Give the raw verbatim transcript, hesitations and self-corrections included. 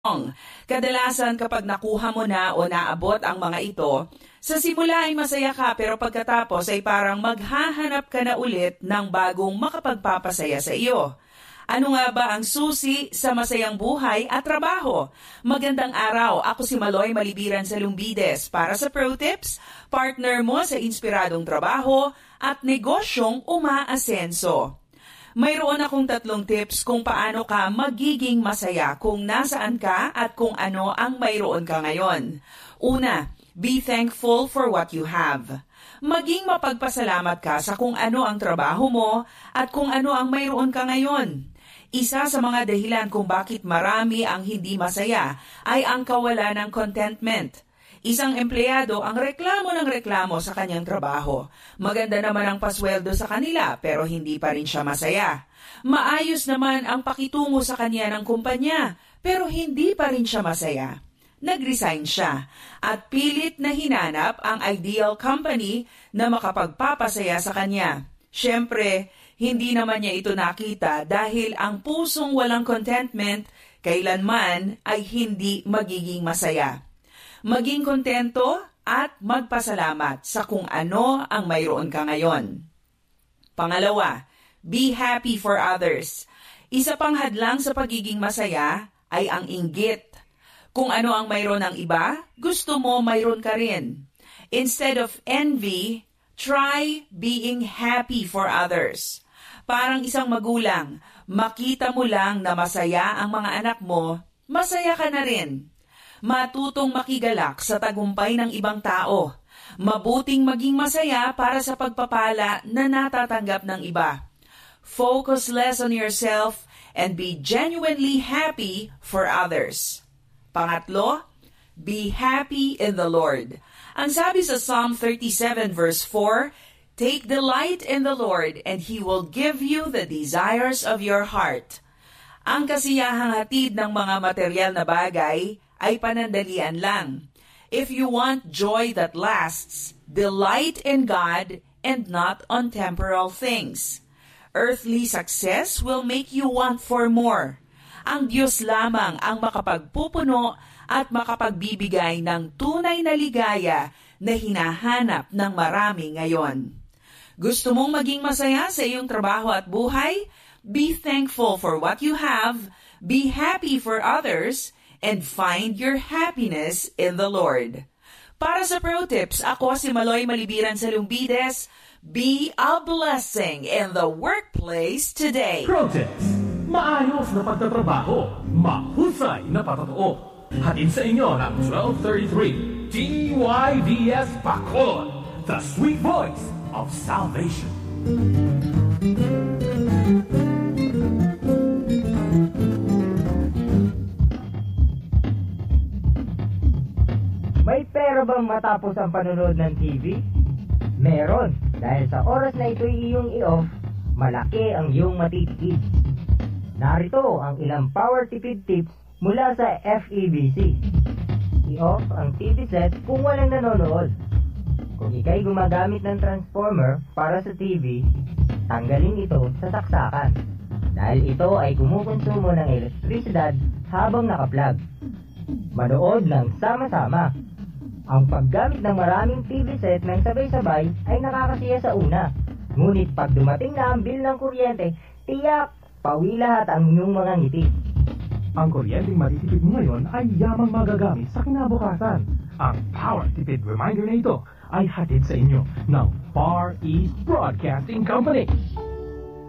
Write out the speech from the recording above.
Kadalasan kapag nakuha mo na o naabot ang mga ito, sa simula ay masaya ka pero pagkatapos ay parang maghahanap ka na ulit ng bagong makapagpapasaya sa iyo. Ano nga ba ang susi sa masayang buhay at trabaho? Magandang araw, ako si Maloy Malibiran sa Lumbides para sa Pro Tips, partner mo sa inspiradong trabaho at negosyong umaasenso. Mayroon akong tatlong tips kung paano ka magiging masaya kung nasaan ka at kung ano ang mayroon ka ngayon. Una, be thankful for what you have. Maging mapagpasalamat ka sa kung ano ang trabaho mo at kung ano ang mayroon ka ngayon. Isa sa mga dahilan kung bakit marami ang hindi masaya ay ang kawalan ng contentment. Isang empleyado ang reklamo ng reklamo sa kanyang trabaho. Maganda naman ang pasweldo sa kanila pero hindi pa rin siya masaya. Maayos naman ang pakitungo sa kanya ng kumpanya pero hindi pa rin siya masaya. Nag-resign siya at pilit na hinanap ang ideal company na makapagpapasaya sa kanya. Siyempre, hindi naman niya ito nakita dahil ang pusong walang contentment kailanman ay hindi magiging masaya. Maging kontento at magpasalamat sa kung ano ang mayroon ka ngayon. Pangalawa, be happy for others. Isa pang hadlang sa pagiging masaya ay ang inggit. Kung ano ang mayroon ng iba, gusto mo mayroon ka rin. Instead of envy, try being happy for others. Parang isang magulang, makita mo lang na masaya ang mga anak mo, masaya ka na rin. Matutong makigalak sa tagumpay ng ibang tao. Mabuting maging masaya para sa pagpapala na natatanggap ng iba. Focus less on yourself and be genuinely happy for others. Pangatlo, be happy in the Lord. Ang sabi sa Psalm thirty-seven verse four, take delight in the Lord and He will give you the desires of your heart. Ang kasiyahang hatid ng mga material na bagay ay panandalian lang. If you want joy that lasts, delight in God and not on temporal things. Earthly success will make you want for more. Ang Diyos lamang ang makapagpupuno at makapagbibigay ng tunay na ligaya na hinahanap ng marami ngayon. Gusto mong maging masaya sa iyong trabaho at buhay? Be thankful for what you have, be happy for others, and find your happiness in the Lord. Para sa Pro Tips, ako si Maloy Malibiran sa Lumbides. Be a blessing in the workplace today. Pro Tips, maayos na pagtatrabaho, mahusay na patotoo. Hatid sa inyo ng twelve thirty-three T Y V S Bacolod, the sweet voice of salvation. May pera bang matapos ang panonood ng T V? Meron, dahil sa oras na ito'y iyong i-off, malaki ang iyong matitipid. Narito ang ilang power tipid tips mula sa F E B C. I-off ang T V set kung walang nanonood. Kung ikay gumagamit ng transformer para sa T V, tanggalin ito sa saksakan. Dahil ito ay kumukonsumo ng elektrisidad habang naka-plug. Manood ng sama-sama. Ang paggamit ng maraming T V set ng sabay-sabay ay nakakasiya sa una. Ngunit pag dumating na ang bill ng kuryente, tiyak, pawi lahat ang inyong mga ngiti. Ang kuryenteng matitipid mo ngayon ay yamang magagamit sa kinabukasan. Ang Power Tipid Reminder na ito ay hatid sa inyo ng Far East Broadcasting Company.